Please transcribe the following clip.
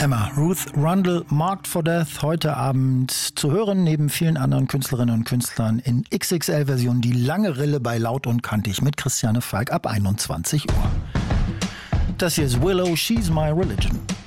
Emma, Ruth Rundle, Marked for Death, heute Abend zu hören, neben vielen anderen Künstlerinnen und Künstlern in XXL-Version die lange Rille bei Laut und Kantig mit Christiane Falk ab 21 Uhr. Das hier ist Willow, She's My Religion.